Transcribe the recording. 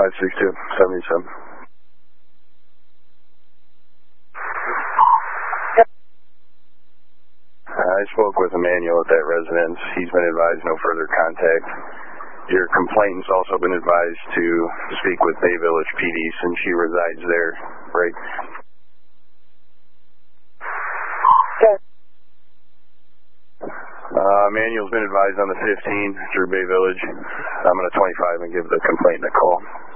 56277. I spoke with Emmanuel at that residence. He's been advised no further contact. Your complainant's also been advised to speak with Bay Village PD since she resides there, right? Okay. Emmanuel's been advised on the 15 through Bay Village. I'm going to 25 and give the complainant a call.